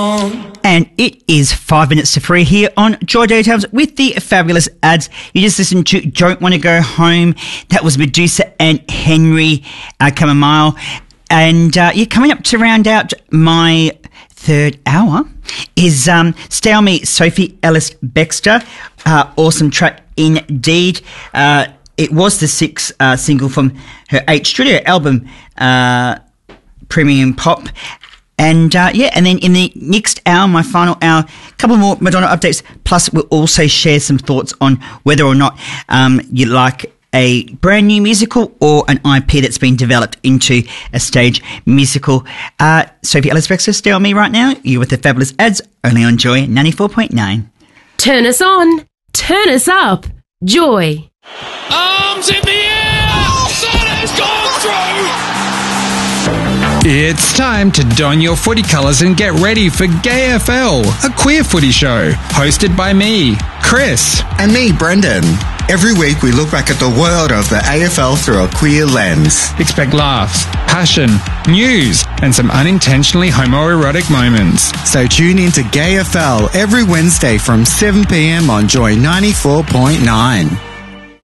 And it is 5 minutes to 3 here on Joy Daytimes with the fabulous ads. You just listened to Don't Want to Go Home. That was Medusa and Henry Chamomile. And coming up to round out my third hour is Stay On Me, Sophie Ellis-Bextor. Awesome track indeed. It was the sixth single from her 8th studio album, Premium Pop. And and then in the next hour, my final hour, a couple more Madonna updates. Plus, we'll also share some thoughts on whether or not you like a brand new musical or an IP that's been developed into a stage musical. Sophie Ellis-Bextor, Stay On Me right now. You're with the fabulous ads, only on Joy 94.9. Turn us on. Turn us up. Joy. Arms in the air! Santa's gone through! It's time to don your footy colours and get ready for Gay FL, a queer footy show, hosted by me, Chris. And me, Brendan. Every week we look back at the world of the AFL through a queer lens. Expect laughs, passion, news, and some unintentionally homoerotic moments. So tune in to Gay FL every Wednesday from 7 p.m. on Joy 94.9.